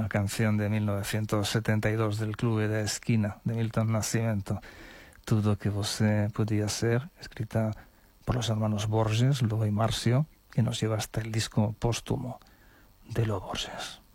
una canción de 1972 del Club da Esquina de Milton Nascimento, Todo que você podía ser, escrita por los hermanos Borges, Lo y Marcio, que nos lleva hasta el disco póstumo de Lo Borges.